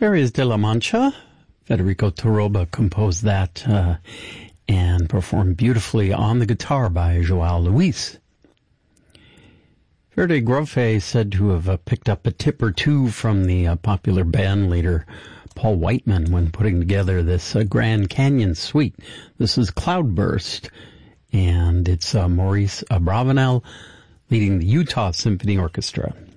Areas de la Mancha. Federico Toroba composed that and performed beautifully on the guitar by Joao Luis. Verde Grofe said to have picked up a tip or two from the popular band leader Paul Whiteman when putting together this Grand Canyon suite. This is Cloudburst, and it's Maurice Abravanel leading the Utah Symphony Orchestra.